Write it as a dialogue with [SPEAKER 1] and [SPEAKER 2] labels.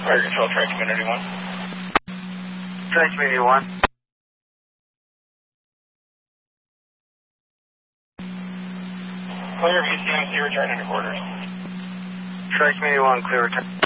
[SPEAKER 1] Fire Control, Tri-Community 1.
[SPEAKER 2] Tri-Community 1.
[SPEAKER 1] Clear VCMC, returning to quarters.
[SPEAKER 2] Tri-Community 1, clear return.